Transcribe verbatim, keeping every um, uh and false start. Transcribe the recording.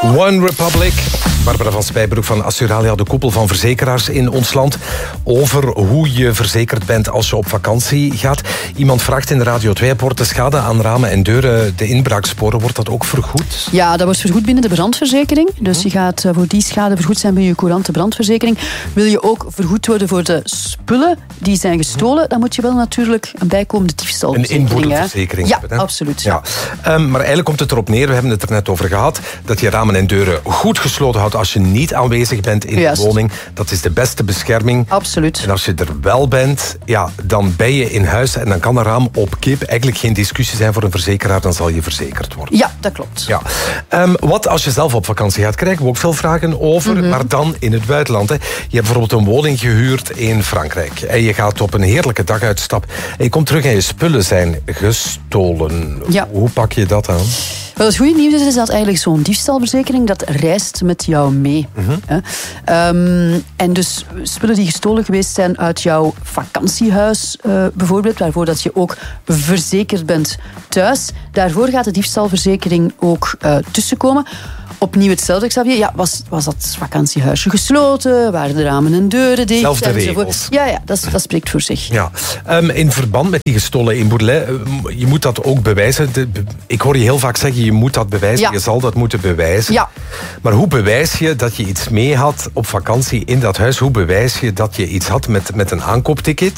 One Republic. Barbara van Spijbroek van Assuralia, de koepel van verzekeraars in ons land. Over hoe je verzekerd bent als je op vakantie gaat. Iemand vraagt in de Radio twee-rapport de schade aan ramen en deuren, de inbraaksporen, wordt dat ook vergoed? Ja, dat wordt vergoed binnen de brandverzekering. Dus je gaat voor die schade vergoed zijn bij je courante brandverzekering. Wil je ook vergoed worden voor de spullen die zijn gestolen, dan moet je wel natuurlijk een bijkomende diefstalverzekering. Een inboedelverzekering ja, hebben. Hè? Absoluut. Ja. Um, maar eigenlijk komt het erop neer, we hebben het er net over gehad, dat je ramen en deuren goed gesloten houdt als je niet aanwezig bent in Juist. de woning. Dat is de beste bescherming. Absoluut. En als je er wel bent, ja, dan ben je in huis en dan kan een raam op kip eigenlijk geen discussie zijn voor een verzekeraar, dan zal je verzekerd worden. Ja, dat klopt. Ja. Um, wat als je zelf op vakantie gaat, krijgen we ook veel vragen over, mm-hmm. maar dan in het buitenland. Hè. Je hebt bijvoorbeeld een woning gehuurd in Frankrijk en je gaat op een heerlijke daguitstap en je komt terug en je spullen zijn gestolen. Ja. Hoe pak je dat aan? Wel, het goede nieuws is, is dat eigenlijk zo'n diefstalverzekering dat reist met jou mee. Mm-hmm. Um, en dus spullen die gestolen geweest zijn uit jouw vakantiehuis uh, bijvoorbeeld, waarvoor dat je ook verzekerd bent thuis, daarvoor gaat de diefstalverzekering ook uh, tussenkomen. Opnieuw hetzelfde, Xavier. Ja, was, was dat vakantiehuisje gesloten? Waren de ramen en deuren dicht? Zelfde regels. Ja, ja dat, dat spreekt voor zich. Ja. Um, in verband met die gestolen inboedel, je moet dat ook bewijzen. De, ik hoor je heel vaak zeggen, je moet dat bewijzen. Ja. Je zal dat moeten bewijzen. Ja. Maar hoe bewijs je dat je iets mee had op vakantie in dat huis? Hoe bewijs je dat je iets had met, met een aankoopticket?